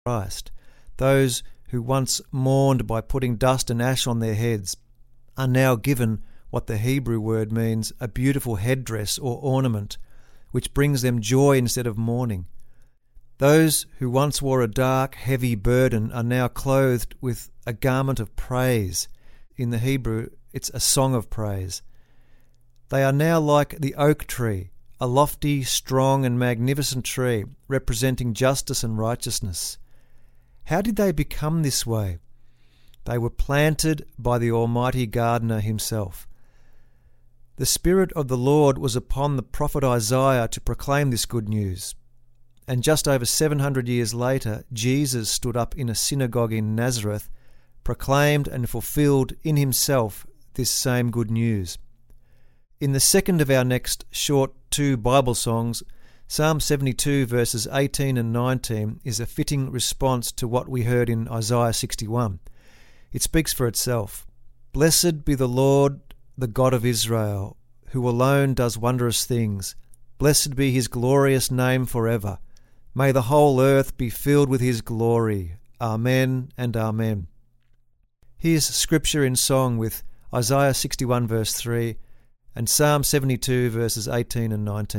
Christ. Those who once mourned by putting dust and ash on their heads are now given what the Hebrew word means, a beautiful headdress or ornament, which brings them joy instead of mourning. Those who once wore a dark, heavy burden are now clothed with a garment of praise. In the Hebrew, it's a song of praise. They are now like the oak tree, a lofty, strong and magnificent tree representing justice and righteousness. How did they become this way? They were planted by the Almighty Gardener himself. The Spirit of the Lord was upon the prophet Isaiah to proclaim this good news. And just over 700 years later, Jesus stood up in a synagogue in Nazareth, proclaimed and fulfilled in himself this same good news. In the second of our next short 2 Bible songs, Psalm 72 verses 18 and 19 is a fitting response to what we heard in Isaiah 61. It speaks for itself. Blessed be the Lord, the God of Israel, who alone does wondrous things. Blessed be his glorious name forever. May the whole earth be filled with his glory. Amen and amen. Here's scripture in song with Isaiah 61 verse 3 and Psalm 72 verses 18 and 19.